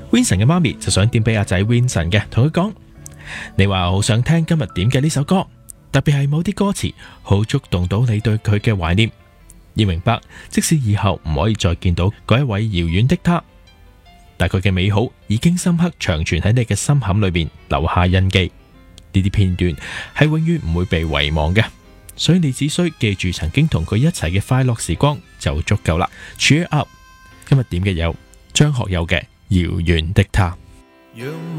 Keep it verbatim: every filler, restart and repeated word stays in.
Vincent 嘅媽咪就想點俾阿仔 Vincent 嘅，同佢講：你話好想聽今日點嘅呢首歌，特別係某啲歌詞好觸動到你對佢嘅懷念。要明白，即使以後唔可以再見到嗰一位遙遠的他，但佢嘅美好已經深刻長存喺你嘅心坎裏面，留下印記。呢啲片段係永遠唔會被遺忘嘅，所以你只需記住曾經同佢一齊嘅快樂時光就足夠啦。Cheer up！今日點嘅有張學友嘅遙遠的他。